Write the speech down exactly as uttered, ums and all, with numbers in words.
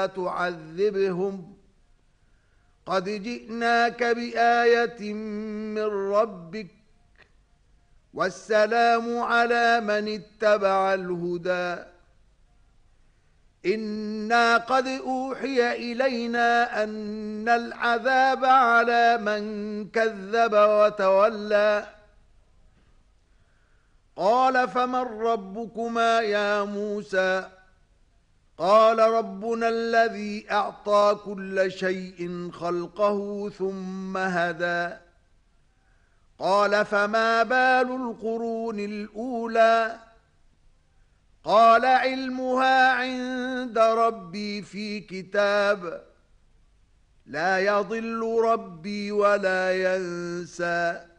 تعذبهم قد جئناك بآية من ربك والسلام على من اتبع الهدى إنا قد أوحي إلينا أن العذاب على من كذب وتولى قال فمن ربكما يا موسى قال ربنا الذي أعطى كل شيء خلقه ثم هدى قال فما بال القرون الأولى قال علمها عند ربي في كتاب لا يضل ربي ولا ينسى